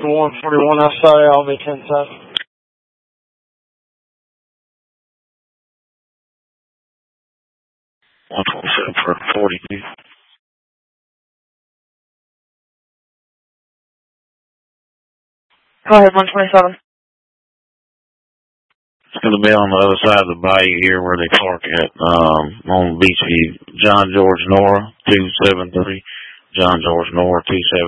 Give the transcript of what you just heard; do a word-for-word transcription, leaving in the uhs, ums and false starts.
one forty-one outside, I'll be ten seven. one twenty-seven for forty-two. Go ahead, one twenty-seven. It's going to be on the other side of the bayou here where they park at, um, on Beachview. John George Nora, two seven three. John George Nora, two seven three.